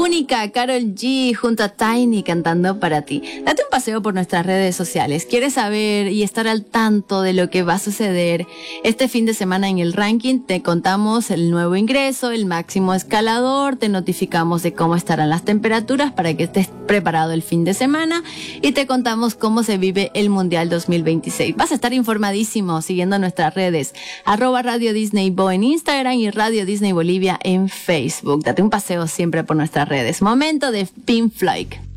única Karol G junto a Tiny cantando para ti. Date un paseo por nuestras redes sociales. ¿Quieres saber y estar al tanto de lo que va a suceder este fin de semana en el ranking? Te contamos el nuevo ingreso, el máximo escalador, te notificamos de cómo estarán las temperaturas para que estés preparado el fin de semana y te contamos cómo se vive el Mundial 2026. Vas a estar informadísimo siguiendo nuestras redes, @Radio Disney Bo en Instagram y Radio Disney Bolivia en Facebook. Date un paseo siempre por nuestras redes. Momento de Pink Floyd.